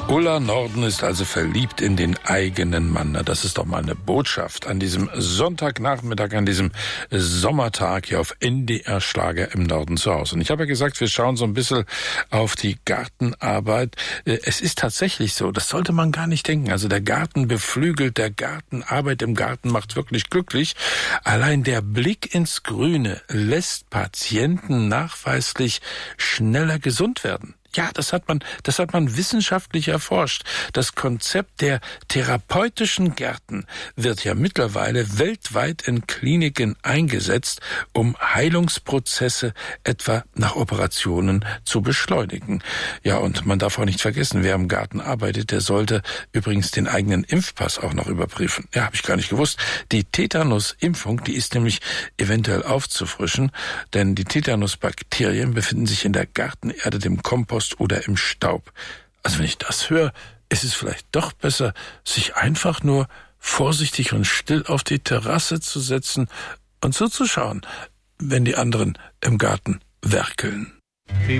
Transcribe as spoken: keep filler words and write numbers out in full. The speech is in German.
Ulla Norden ist also verliebt in den eigenen Mann. Na, das ist doch mal eine Botschaft an diesem Sonntagnachmittag, an diesem Sommertag hier auf N D R Schlager im Norden zu Hause. Und ich habe ja gesagt, wir schauen so ein bisschen auf die Gartenarbeit. Es ist tatsächlich so, das sollte man gar nicht denken. Also der Garten beflügelt, der Garten, Arbeit im Garten macht wirklich glücklich. Allein der Blick ins Grüne lässt Patienten nachweislich schneller gesund werden. Ja, das hat man, das hat man wissenschaftlich erforscht. Das Konzept der therapeutischen Gärten wird ja mittlerweile weltweit in Kliniken eingesetzt, um Heilungsprozesse etwa nach Operationen zu beschleunigen. Ja, und man darf auch nicht vergessen, wer im Garten arbeitet, der sollte übrigens den eigenen Impfpass auch noch überprüfen. Ja, habe ich gar nicht gewusst. Die Tetanus-Impfung, die ist nämlich eventuell aufzufrischen, denn die Tetanus-Bakterien befinden sich in der Gartenerde, dem Kompost oder im Staub. Also wenn ich das höre, ist es vielleicht doch besser, sich einfach nur vorsichtig und still auf die Terrasse zu setzen und zuzuschauen, wenn die anderen im Garten werkeln.